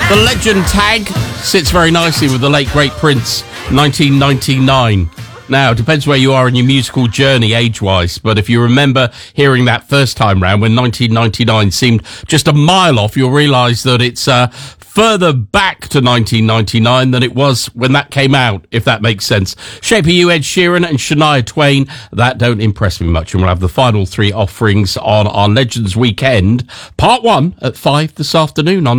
The legend tag sits very nicely with the late great Prince, 1999. Now, it depends where you are in your musical journey age-wise, but if you remember hearing that first time round when 1999 seemed just a mile off, you'll realise that it's further back to 1999 than it was when that came out, if that makes sense. Shape of You, Ed Sheeran and Shania Twain, that don't impress me much, and we'll have the final three offerings on our Legends Weekend, part 1 at 5 this afternoon on